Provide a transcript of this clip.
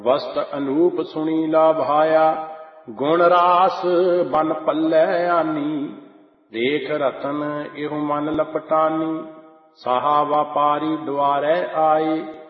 ਵਸਤ ਅਨੂਪ ਸੁਣੀ ਲਾਭਾਇਆ, ਗੁਣ ਰਾਸ ਬਨ ਪੱਲੇ ਆਨੀ। ਦੇਖ ਰਤਨ ਇਹੋ ਮਨ ਲਪਟਾਨੀ, ਸਾਹਾ ਵਾਪਾਰੀ ਦੁਆਰੇ ਆਏ।